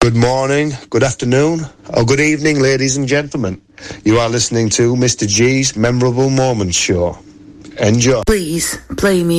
Good morning, good afternoon, or good evening, ladies and gentlemen. You are listening to Mr. G's Memorable Moments Show. Enjoy. Please play me